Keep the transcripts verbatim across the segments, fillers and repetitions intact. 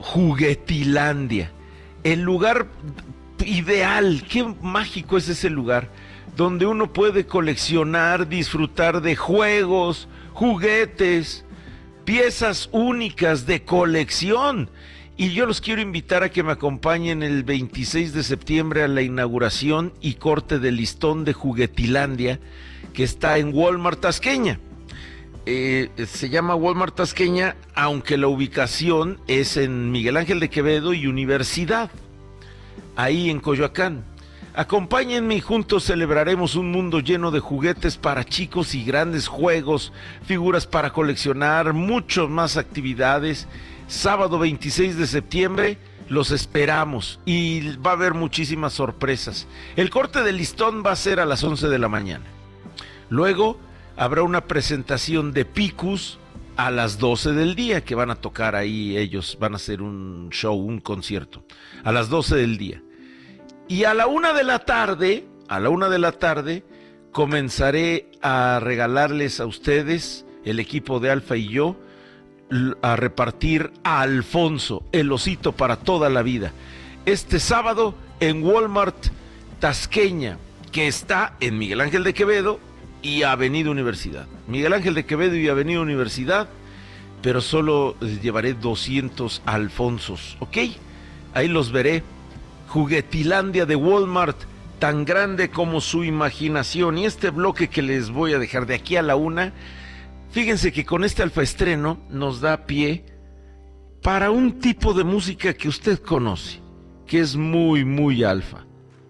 Juguetilandia, el lugar ideal. Qué mágico es ese lugar, donde uno puede coleccionar, disfrutar de juegos, juguetes, piezas únicas de colección. Y yo los quiero invitar a que me acompañen el veintiséis de septiembre a la inauguración y corte de listón de Juguetilandia, que está en Walmart Tasqueña. Eh, se llama Walmart Tasqueña, aunque la ubicación es en Miguel Ángel de Quevedo y Universidad, ahí en Coyoacán. Acompáñenme y juntos celebraremos un mundo lleno de juguetes para chicos y grandes, juegos, figuras para coleccionar, muchas más actividades. Sábado veintiséis de septiembre los esperamos y va a haber muchísimas sorpresas. El corte de listón va a ser a las once de la mañana. Luego habrá una presentación de Picus a las doce del día, que van a tocar ahí ellos, van a hacer un show, un concierto, a las doce del día. Y a la una de la tarde, a la una de la tarde, comenzaré a regalarles a ustedes, el equipo de Alfa y yo, a repartir a Alfonso, el osito para toda la vida. Este sábado en Walmart Tasqueña, que está en Miguel Ángel de Quevedo y Avenida Universidad. Miguel Ángel de Quevedo y Avenida Universidad, pero solo llevaré doscientos Alfonsos, ¿ok? Ahí los veré. Juguetilandia de Walmart, tan grande como su imaginación. Y este bloque que les voy a dejar de aquí a la una, fíjense que con este alfaestreno nos da pie para un tipo de música que usted conoce, que es muy, muy alfa.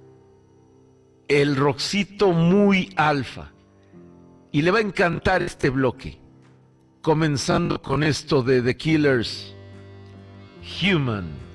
El rockcito muy alfa. Y le va a encantar este bloque, comenzando con esto de The Killers, Human.